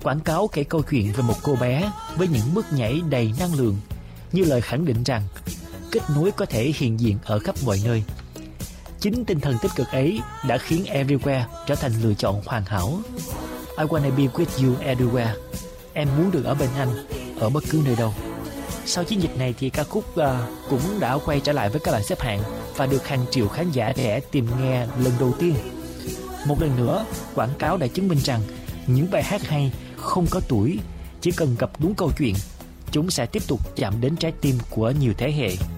Quảng cáo kể câu chuyện về một cô bé với những bước nhảy đầy năng lượng, như lời khẳng định rằng kết nối có thể hiện diện ở khắp mọi nơi. Chính tinh thần tích cực ấy đã khiến Everywhere trở thành lựa chọn hoàn hảo. I wanna be with you everywhere. Em muốn được ở bên anh ở bất cứ nơi đâu. Sau chiến dịch này thì ca khúc cũng đã quay trở lại với các bảng xếp hạng và được hàng triệu khán giả trẻ tìm nghe lần đầu tiên. Một lần nữa, quảng cáo đã chứng minh rằng những bài hát hay không có tuổi, chỉ cần gặp đúng câu chuyện, chúng sẽ tiếp tục chạm đến trái tim của nhiều thế hệ.